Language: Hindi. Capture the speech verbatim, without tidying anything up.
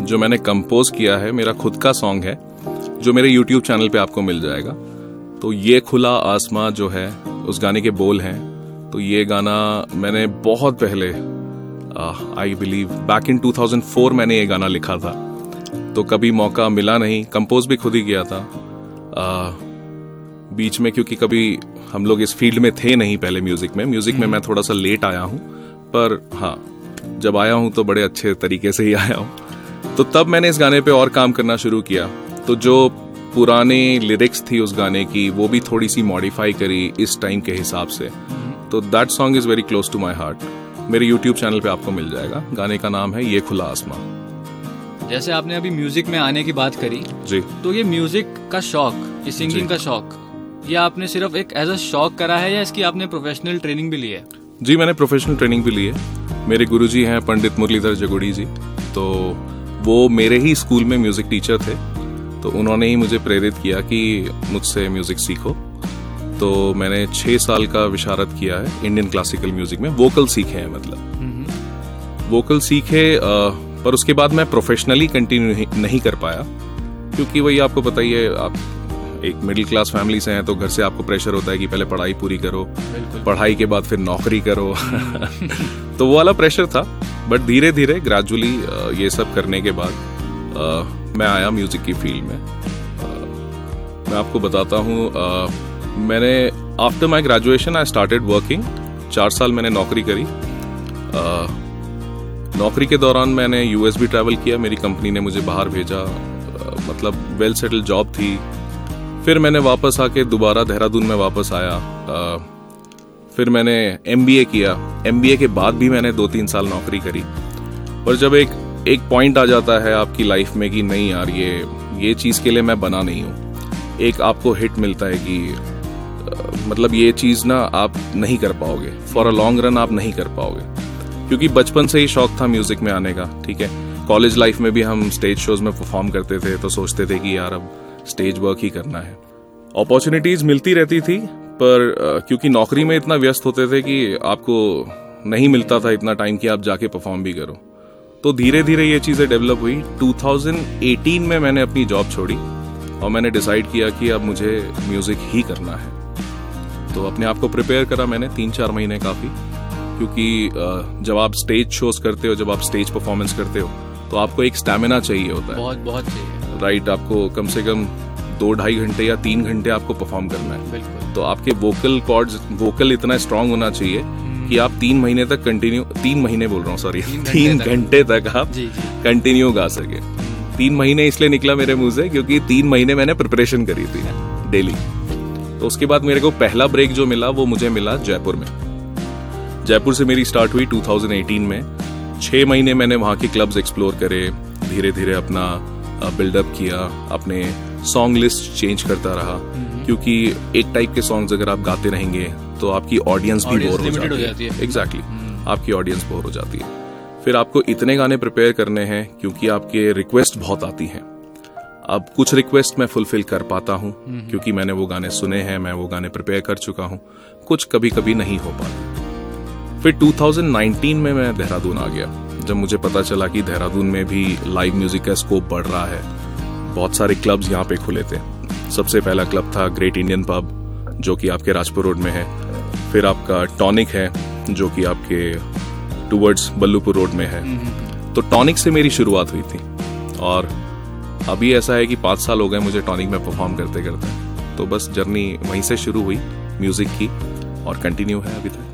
जो मैंने कंपोज किया है, मेरा खुद का सॉन्ग है जो मेरे यूट्यूब चैनल पे आपको मिल जाएगा। तो ये खुला आसमां जो है उस गाने के बोल हैं। तो ये गाना मैंने बहुत पहले, I believe back in two thousand four मैंने ये गाना लिखा था। तो कभी मौका मिला नहीं, कंपोज भी खुद ही किया था। आ, बीच में क्योंकि कभी हम लोग इस फील्ड में थे नहीं पहले म्यूजिक में म्यूजिक में मैं थोड़ा सा लेट आया हूँ, पर हाँ जब आया हूँ तो बड़े अच्छे तरीके से ही आया हूँ। तो तब मैंने इस गाने पे और काम करना शुरू किया। तो जो पुराने लिरिक्स थी उस गाने की वो भी थोड़ी सी मॉडिफाई करी इस टाइम के हिसाब से। तो that song is very close to my heart. मेरे यूट्यूब चैनल पे आपको मिल जाएगा। गाने का नाम है ये खुला आसमां। जैसे आपने अभी म्यूजिक में आने की बात करी जी, तो ये म्यूजिक का शौक, ये सिंगिंग का शौक, ये आपने सिर्फ एक एज अ शौक करा है या इसकी आपने प्रोफेशनल ट्रेनिंग भी ली है? जी, मैंने प्रोफेशनल ट्रेनिंग भी ली है। मेरे गुरुजी हैं पंडित मुरलीधर जगोड़ी जी, तो वो मेरे ही स्कूल में म्यूजिक टीचर थे। तो उन्होंने ही मुझे प्रेरित किया कि मुझसे म्यूजिक सीखो। तो मैंने छः साल का विशारद किया है इंडियन क्लासिकल म्यूजिक में। वोकल सीखे हैं, मतलब वोकल सीखे, पर उसके बाद मैं प्रोफेशनली कंटिन्यू नहीं कर पाया क्योंकि वही आपको पता ही है, आप एक मिडिल क्लास फैमिली से हैं तो घर से आपको प्रेशर होता है कि पहले पढ़ाई पूरी करो, पढ़ाई के बाद फिर नौकरी करो तो वो वाला प्रेशर था। बट धीरे धीरे ग्रेजुअली ये सब करने के बाद आ, मैं आया म्यूजिक की फील्ड में। आ, मैं आपको बताता हूँ, मैंने after my graduation I started working. चार साल मैंने नौकरी करी। आ, नौकरी के दौरान मैंने यूएस भी ट्रैवल किया। मेरी कंपनी ने मुझे बाहर भेजा, आ, मतलब वेल सेटल्ड जॉब थी। फिर मैंने वापस आके दोबारा देहरादून में वापस आया। आ, फिर मैंने एमबीए किया। एमबीए के बाद भी मैंने दो तीन साल नौकरी करी। पर जब एक एक पॉइंट आ जाता है आपकी लाइफ में कि नहीं यार, ये ये चीज़ के लिए मैं बना नहीं हूँ, एक आपको हिट मिलता है कि आ, मतलब ये चीज़ ना आप नहीं कर पाओगे, फॉर अ लॉन्ग रन आप नहीं कर पाओगे। क्योंकि बचपन से ही शौक था म्यूजिक में आने का, ठीक है। कॉलेज लाइफ में भी हम स्टेज शोज में परफॉर्म करते थे तो सोचते थे कि यार अब स्टेज वर्क ही करना है। अपॉर्चुनिटीज मिलती रहती थी, पर क्योंकि नौकरी में इतना व्यस्त होते थे कि आपको नहीं मिलता था इतना टाइम कि आप जाके परफॉर्म भी करो। तो धीरे धीरे ये चीज़ें डेवलप हुई। टू थाउजेंड एटीन में मैंने अपनी जॉब छोड़ी और मैंने डिसाइड किया कि अब मुझे म्यूजिक ही करना है। तो अपने आप को प्रिपेयर करा मैंने तीन चार महीने काफ़ी, क्योंकि जब आप स्टेज शोज करते हो, जब आप स्टेज परफॉर्मेंस करते हो तो आपको एक स्टैमिना चाहिए होता है। बहुत बहुत चाहिए, राइट। आपको कम से कम दो ढाई घंटे या तीन घंटे आपको परफॉर्म करना है। बिल्कुल। तो आपके वोकल कॉर्ड्स, वोकल इतना स्ट्रांग होना चाहिए कि आप तीन महीने तक कंटिन्यू, तीन महीने बोल रहा हूँ सॉरी, तीन घंटे तक आप कंटिन्यू गा सके। तीन महीने इसलिए निकला मेरे मुंह से क्योंकि तीन महीने मैंने प्रिपरेशन करी थी डेली। तो उसके बाद मेरे को पहला ब्रेक जो मिला वो मुझे मिला जयपुर में। जयपुर से मेरी स्टार्ट हुई टू थाउजेंड एटीन में। छः महीने मैंने वहाँ के क्लब्स एक्सप्लोर करे, धीरे धीरे अपना बिल्डअप किया, अपने सॉन्ग लिस्ट चेंज करता रहा। क्योंकि एक टाइप के सॉन्ग्स अगर आप गाते रहेंगे तो आपकी ऑडियंस भी बोर हो जाती है। एग्जैक्टली, आपकी ऑडियंस बोर हो जाती है। फिर आपको इतने गाने प्रिपेयर करने हैं क्योंकि आपके रिक्वेस्ट बहुत आती हैं। अब कुछ रिक्वेस्ट मैं फुलफिल कर पाता हूँ क्योंकि मैंने वो गाने सुने हैं, मैं वो गाने प्रिपेयर कर चुका हूँ। कुछ कभी कभी नहीं हो पाता। फिर टू थाउजेंड नाइनटीन में मैं देहरादून आ गया, जब मुझे पता चला कि देहरादून में भी लाइव म्यूजिक का स्कोप बढ़ रहा है। बहुत सारे क्लब्स यहाँ पे खुले थे। सबसे पहला क्लब था ग्रेट इंडियन पब, जो कि आपके राजपुर रोड में है। फिर आपका टॉनिक है जो कि आपके टूवर्ड्स बल्लूपुर रोड में है। तो टॉनिक से मेरी शुरुआत हुई थी और अभी ऐसा है कि पाँच साल हो गए मुझे टॉनिक में परफॉर्म करते करते। तो बस जर्नी वहीं से शुरू हुई म्यूजिक की और कंटिन्यू है अभी तक।